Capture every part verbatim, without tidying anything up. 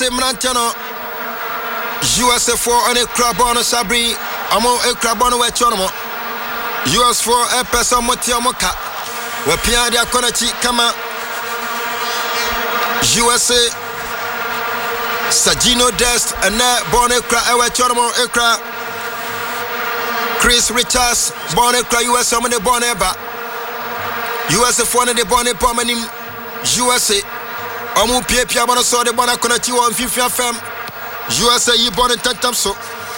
Mrantano U S A four on a crabono sabri amo a crabono we chonomo U S four a person motiamoka we pia dia konachi kama U S A Sagino Dest and na born a cra we chonomo ekra Chris Richards born a cra U S A mo de born eba U S A four na de born e pomanim U S A Omu pie pie bono so de bona konachi won fifia fam U S A yi bono tantam so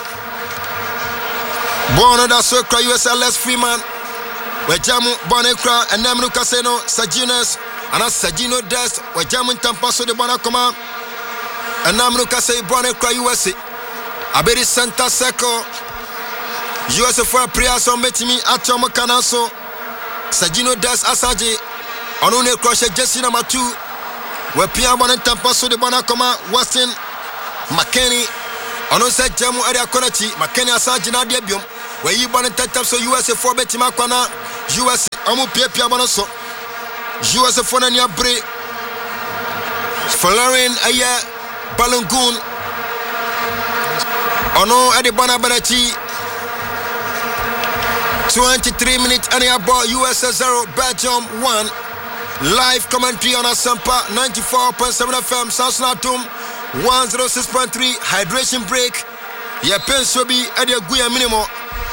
bono da so kra U S A less free man we jamu bono kra enamnu kaseno Saginas ana Sagino Dest we jamu tampa so de bona koma enamnu kasei bono kra U S A aberi center circle U S A for prayer so metimi atomo kanaso Sagino Dest asaje onu ne crochet Jesse number two we pia bono tampa so de bona koma Weston McKenny ono se jamu area konachi McKenny asaji na de biom we yi bono tampa so U S A four betima kwana U S A omu pia pia bono so U S A four na nia bre Florian aya Balungun ono ade bona banachi twenty-three minutes and about U S A zero Belgium one. Live commentary on Asampa ninety-four point seven F M, Sansnatum one oh six point three. Hydration break. Ye penso bi ade aguya minimo.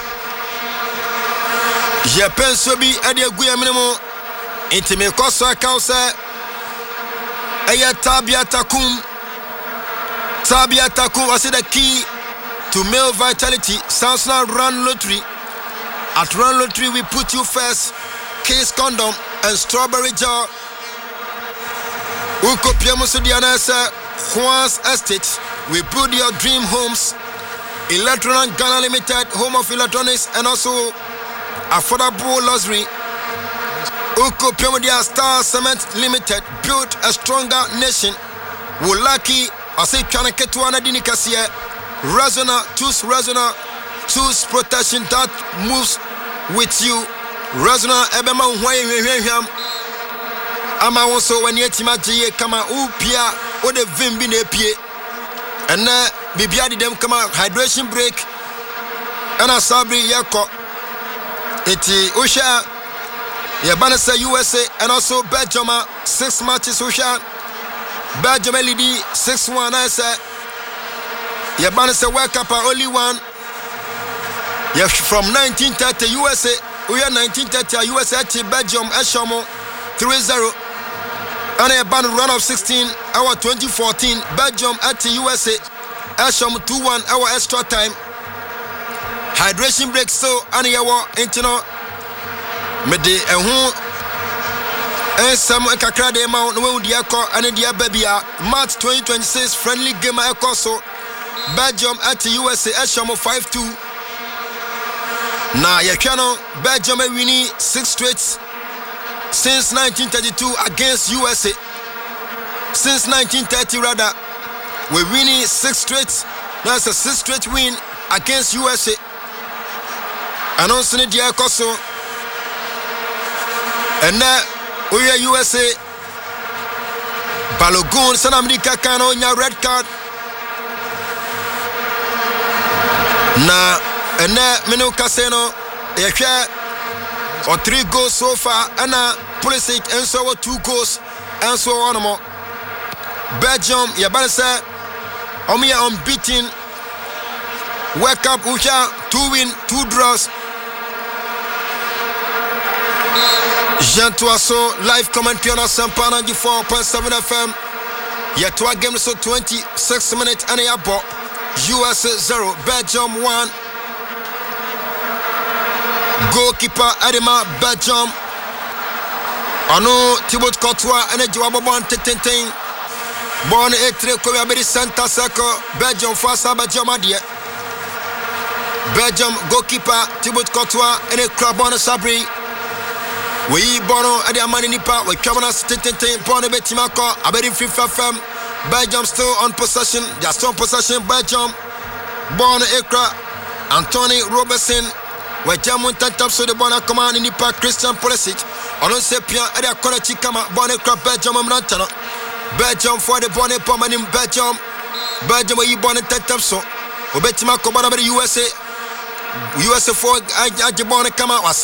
Ye penso bi ade aguya minimo. Intime koso akause. Aya Tabia Takum. Tabia Takum was the key to male vitality. Sansna Run Lottery. At Run Lottery we put you first. Case condom and strawberry jar. Uko Piamusu Dianasa, Juan's Estate. We build your dream homes. Electron Ghana Limited, home of electronics and also affordable luxury. Uko Piamudia Star Cement Limited built a stronger nation. Wulaki, I say Kanaketuana Dinikasia. Resona, choose Resona, choose protection that moves with you. Razuna ebema hwaye hwehwehwam ama wonso wani atima gye kama upia o de vimbi na epie ena bibia de dem kama hydration break ana sabri yako eti osha ye bana say U S A and also Belgium six matches osha Belgium lead six one I say ye bana say World Cup only one ye from nineteen thirty U S A we are nineteen thirty U S A Belgium Eshomo three zero and a ban run of sixteen hour twenty fourteen Belgium at U S A Eshomo two one hour extra time hydration break so and yawo intino mede ehu ensam kakra de ma no we dia ko and dia babia March twenty twenty-six friendly game e so Belgium at U S A Eshomo five two. Na Yakano Belgium winning six straight since nineteen thirty-two against U S A. Since nineteen thirty rather, we winning six straight. That's a six straight win against U S A. Announcing it here Koso. And now we are U S A. Balogun Sanamdika Kano nya red card. Na and now, Mino Caseno, a share or three goals so far, and a Pulisic, and so two goals, and so on more. Belgium, Yabansa, Omia unbeaten. Wake up, Usha, two win, two draws. Jean Toasso, live commentary on Sampa ninety-four point seven F M. Yet two games, so twenty-six minutes, and a ball. U S A zero, Belgium one. Goalkeeper Adema Belgium. Ano Thibaut Courtois and a Joabon Tetentin. Born a tre Koyabedi Santa Circle. Belgium first Belgium Adia. Belgium goalkeeper Thibaut Courtois and a Crabon Sabri. We Bono Adia Maninipa. We Kamanas Tetentin. Born a Betimako. Abedi FIFA Fem. Belgium still on possession. They are still on possession. Belgium. Born Ekra. Anthony Robertson. We jamu tantap so de bona command in the park Christian Pulisic. Onon se pia ade akona chikama bona crab Belgium amrantano. Belgium for the bonne pomanim Belgium Belgium where you born in Tetap so. Obetima Kobana the U S A. U S A for Ajibone come out.